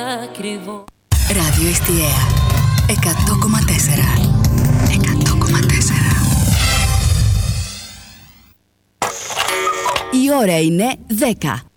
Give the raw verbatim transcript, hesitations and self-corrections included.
Ακριβό. Ράδιο Εστιαία εκατό κόμμα τέσσερα. εκατό κόμμα τέσσερα. Η ώρα είναι δέκα.